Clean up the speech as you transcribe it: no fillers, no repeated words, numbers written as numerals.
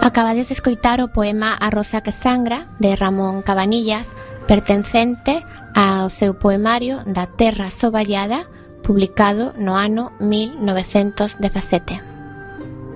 Acabades de escoitar o poema A Rosa que Sangra, de Ramón Cabanillas, pertencente ao seu poemario Da Terra Soballada, publicado no ano 1917.